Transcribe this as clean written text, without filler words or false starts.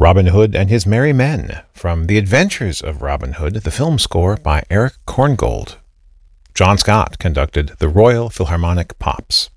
Robin Hood and His Merry Men from The Adventures of Robin Hood, the film score by Eric Korngold. John Scott conducted the Royal Philharmonic Pops.